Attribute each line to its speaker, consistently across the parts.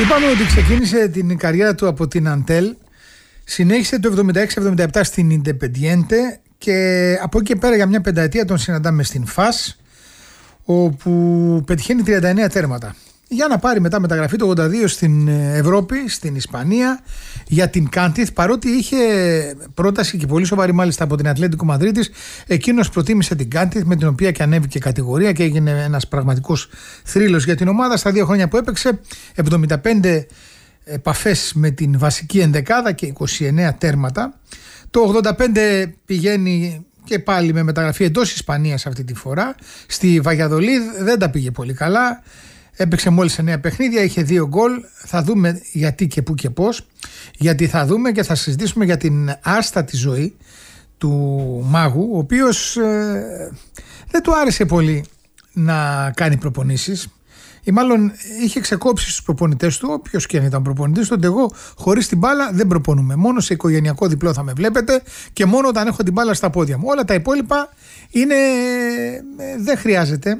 Speaker 1: Είπαμε ότι ξεκίνησε την καριέρα του από την Αντέλ, συνέχισε το 76-77 στην Independiente και από εκεί και πέρα για μια πενταετία τον συναντάμε στην ΦΑΣ, όπου πετυχαίνει 39 τέρματα. Για να πάρει μετά μεταγραφή το 82 στην Ευρώπη, στην Ισπανία, για την Κάντιθ, παρότι είχε πρόταση και πολύ σοβαρή μάλιστα από την Ατλέτικο Μαδρίτης, εκείνος προτίμησε την Κάντιθ, με την οποία και ανέβηκε κατηγορία και έγινε ένας πραγματικός θρύλος για την ομάδα. Στα 2 χρόνια που έπαιξε, 75 επαφές με την βασική ενδεκάδα και 29 τέρματα. Το 85 πηγαίνει και πάλι με μεταγραφή εντός Ισπανίας αυτή τη φορά. Στη Βαγιαδολίδ δεν τα πήγε πολύ καλά. Έπαιξε μόλις 9 παιχνίδια, είχε 2 γκολ. Θα δούμε γιατί και πού και πώς. Γιατί θα δούμε και θα συζητήσουμε για την άστατη ζωή του μάγου, ο οποίος δεν του άρεσε πολύ να κάνει προπονήσεις. Ή μάλλον είχε ξεκόψει στους προπονητές του, όποιος και αν ήταν προπονητής του, ότι εγώ χωρίς την μπάλα δεν προπονούμε. Μόνο σε οικογενειακό διπλό θα με βλέπετε και μόνο όταν έχω την μπάλα στα πόδια μου. Όλα τα υπόλοιπα είναι, δεν χρειάζεται.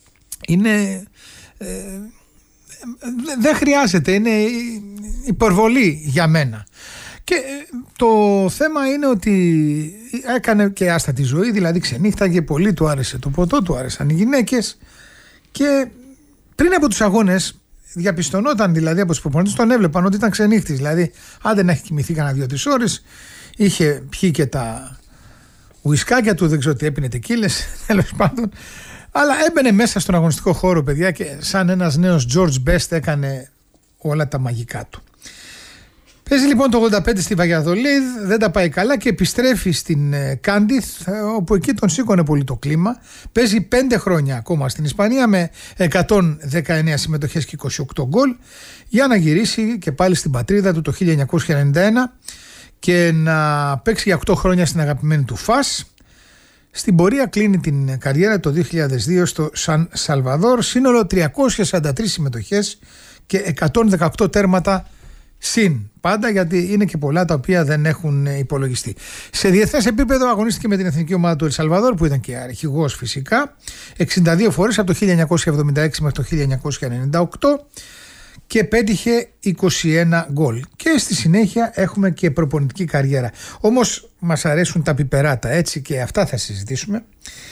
Speaker 1: Δεν χρειάζεται, είναι υπερβολή για μένα. Και το θέμα είναι ότι έκανε και άστατη ζωή, δηλαδή ξενύχταγε πολύ, του άρεσε το ποτό, του άρεσαν οι γυναίκες και πριν από τους αγώνες διαπιστωνόταν, δηλαδή από τους προπονητές τον έβλεπαν ότι ήταν ξενύχτης, δηλαδή άντε να έχει κοιμηθεί κανένα 2-3 ώρες, είχε πιει και τα ουισκάκια του, δεν ξέρω τι έπινε, τεκίλες, τέλος πάντων. Αλλά έμπαινε μέσα στον αγωνιστικό χώρο, παιδιά, και σαν ένας νέος George Best έκανε όλα τα μαγικά του. Παίζει λοιπόν το 85 στη Βαγιαδολίδ, δεν τα πάει καλά και επιστρέφει στην Κάντιθ, όπου εκεί τον σήκωνε πολύ το κλίμα. Παίζει 5 χρόνια ακόμα στην Ισπανία με 119 συμμετοχές και 28 γκολ, για να γυρίσει και πάλι στην πατρίδα του το 1991 και να παίξει για 8 χρόνια στην αγαπημένη του ΦΑΣ. Στην πορεία κλείνει την καριέρα το 2002 στο Σαν Σαλβαδόρ, σύνολο 343 συμμετοχές και 118 τέρματα συν. Πάντα, γιατί είναι και πολλά τα οποία δεν έχουν υπολογιστεί. Σε διεθνές επίπεδο αγωνίστηκε με την εθνική ομάδα του Ελ Σαλβαδόρ, που ήταν και αρχηγός φυσικά, 62 φορές από το 1976 μέχρι το 1998 και πέτυχε 21 γκολ. Και στη συνέχεια έχουμε και προπονητική καριέρα. Όμως μας αρέσουν τα πιπεράτα, έτσι, και αυτά θα συζητήσουμε.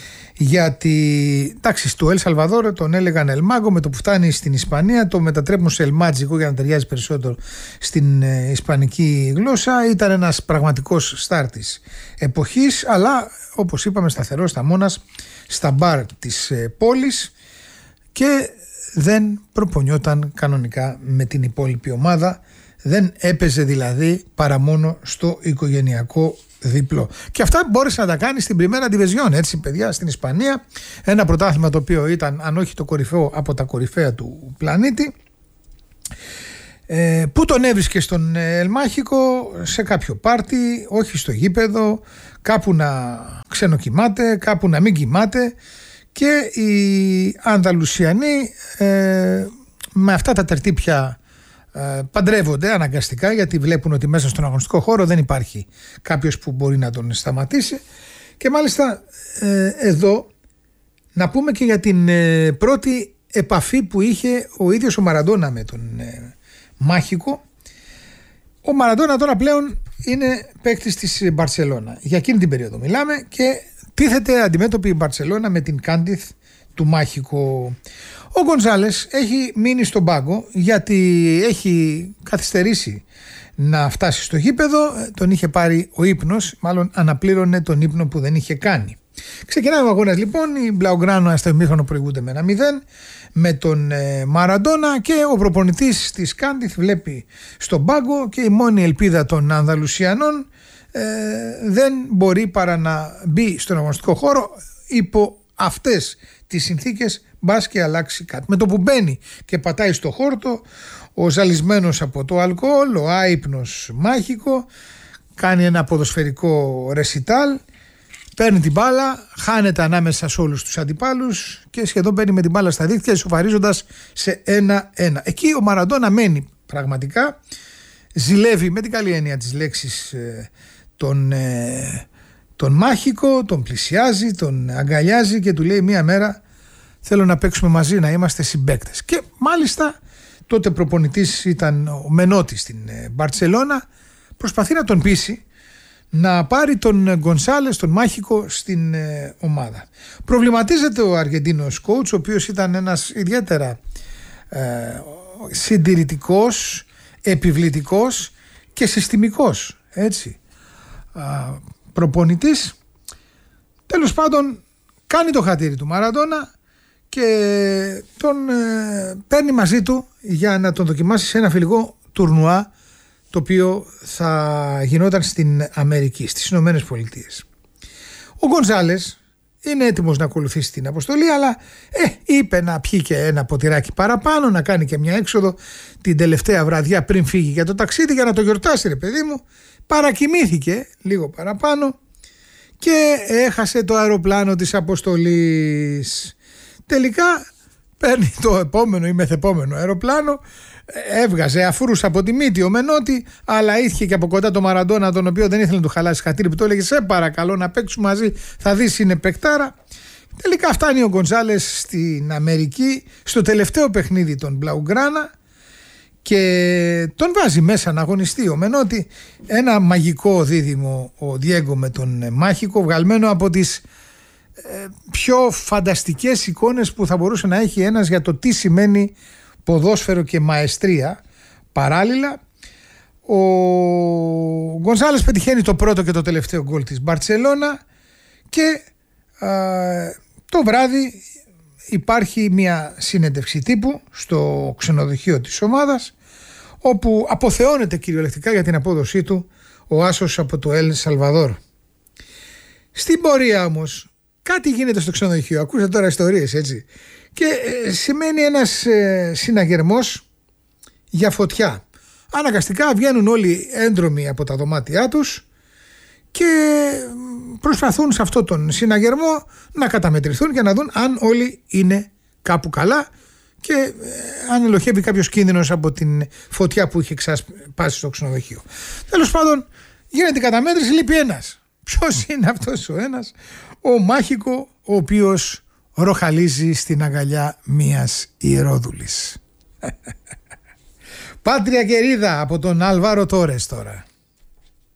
Speaker 1: Γιατί, εντάξει, στο Ελ Σαλβαδόρ τον έλεγαν Ελ Μάγκο, με το που φτάνει στην Ισπανία το μετατρέπουν σε Ελ Μάτζικο για να ταιριάζει περισσότερο στην ισπανική γλώσσα. Ήταν ένας πραγματικός στάρ της εποχής, αλλά όπως είπαμε σταθερός στα μόνας στα μπαρ της πόλης και δεν προπονιόταν κανονικά με την υπόλοιπη ομάδα. Δεν έπαιζε δηλαδή παρά μόνο στο οικογενειακό διπλό. Και αυτά μπόρεσε να τα κάνει στην Primera Division, έτσι, παιδιά, στην Ισπανία. Ένα πρωτάθλημα το οποίο ήταν, αν όχι το κορυφαίο, από τα κορυφαία του πλανήτη. Πού τον έβρισκε στον Ελμάχικο, σε κάποιο πάρτι, όχι στο γήπεδο, κάπου να ξενοκοιμάται, κάπου να μην κοιμάται. Και οι Ανδαλουσιανοί με αυτά τα τερτύπια παντρεύονται αναγκαστικά, γιατί βλέπουν ότι μέσα στον αγωνιστικό χώρο δεν υπάρχει κάποιος που μπορεί να τον σταματήσει. Και μάλιστα εδώ να πούμε και για την πρώτη επαφή που είχε ο ίδιος ο Μαραντόνα με τον Μάχικο. Ο Μαραντόνα τώρα πλέον είναι παίκτης της Μπαρσελόνα, για εκείνη την περίοδο μιλάμε, και τίθεται αντιμέτωπη η Μπαρσελόνα με την Κάντιθ του Μάχικο. Ο Γκονζάλες έχει μείνει στον πάγκο γιατί έχει καθυστερήσει να φτάσει στο γήπεδο, τον είχε πάρει ο ύπνος, μάλλον αναπλήρωνε τον ύπνο που δεν είχε κάνει. Ξεκινάει ο αγώνας λοιπόν, οι Μπλαουγκράνο στο ημίχρονο προηγούνται με 1-0 με τον Μαραντόνα και ο προπονητής της Κάντιθ βλέπει στον πάγκο και η μόνη ελπίδα των Ανδαλουσιανών δεν μπορεί παρά να μπει στον αγωνιστικό χώρο υπό αυτές τις συνθήκες, μπας και αλλάξει κάτι. Με το που μπαίνει και πατάει στο χόρτο, ο ζαλισμένος από το αλκοόλ, ο άυπνος Μάχικο, κάνει ένα ποδοσφαιρικό ρεσιτάλ, παίρνει την μπάλα, χάνεται ανάμεσα σε όλους τους αντιπάλους και σχεδόν παίρνει με την μπάλα στα δίχτυα, ισοφαρίζοντας σε 1-1. Εκεί ο Μαραντόνα μένει πραγματικά, ζηλεύει με την καλή έννοια της λέξης τον Μάχικο, τον πλησιάζει, τον αγκαλιάζει και του λέει μία μέρα θέλω να παίξουμε μαζί, να είμαστε συμπαίκτες. Και μάλιστα τότε προπονητής ήταν ο Μενότη στην Μπαρτσελώνα, προσπαθεί να τον πείσει να πάρει τον Γκονσάλες, τον Μάχικο, στην ομάδα. Προβληματίζεται ο Αργεντίνος coach, ο οποίος ήταν ένας ιδιαίτερα συντηρητικός, επιβλητικός και συστημικός, έτσι, προπονητής. Τέλος πάντων κάνει το χατήρι του Μαραντόνα και τον παίρνει μαζί του για να τον δοκιμάσει σε ένα φιλικό τουρνουά, το οποίο θα γινόταν στην Αμερική, στις Ηνωμένες Πολιτείες. Ο Γκονζάλες είναι έτοιμος να ακολουθήσει την αποστολή, αλλά είπε να πιει και ένα ποτηράκι παραπάνω, να κάνει και μια έξοδο την τελευταία βραδιά πριν φύγει για το ταξίδι, για να το γιορτάσει, ρε παιδί μου. Παρακοιμήθηκε λίγο παραπάνω και έχασε το αεροπλάνο της αποστολής. Τελικά παίρνει το επόμενο ή μεθεπόμενο αεροπλάνο, έβγαζε αφούρους από τη μύτη ο Μενότη, αλλά είχε και από κοντά το Μαραντόνα, τον οποίο δεν ήθελε να του χαλάσει χατήρι, που το έλεγε σε παρακαλώ να παίξουμε μαζί, θα δεις είναι παικτάρα. Τελικά φτάνει ο Γκονζάλες στην Αμερική στο τελευταίο παιχνίδι των Μπλαουγκράνα και τον βάζει μέσα να αγωνιστεί ο Μενότη. Ένα μαγικό δίδυμο ο Διέγκο με τον Μάχικο, βγαλμένο από τις πιο φανταστικές εικόνες που θα μπορούσε να έχει ένας για το τι σημαίνει ποδόσφαιρο και μαεστρία. Παράλληλα, ο Γκονζάλες πετυχαίνει το πρώτο και το τελευταίο γκολ της Μπαρτσελώνα και το βράδυ υπάρχει μια συνέντευξη τύπου στο ξενοδοχείο της ομάδας, όπου αποθεώνεται κυριολεκτικά για την απόδοσή του ο άσος από το Ελ Σαλβαδόρ. Στην πορεία όμως κάτι γίνεται στο ξενοδοχείο, ακούστε τώρα ιστορίες, έτσι, και σημαίνει ένας συναγερμός για φωτιά. Αναγκαστικά βγαίνουν όλοι έντρομοι από τα δωμάτια τους και προσπαθούν σε αυτόν τον συναγερμό να καταμετρηθούν και να δουν αν όλοι είναι κάπου καλά και αν ελοχεύει κάποιος κίνδυνος από την φωτιά που είχε ξασπάσει στο ξενοδοχείο. Τέλος πάντων, γίνεται η καταμέτρηση, λείπει ένας. Ποιος είναι αυτός ο ένας? Ο Μάχικο, ο οποίος ροχαλίζει στην αγκαλιά μιας ιερόδουλης. Πάτρια κερίδα από τον Άλβαρο Τόρες τώρα.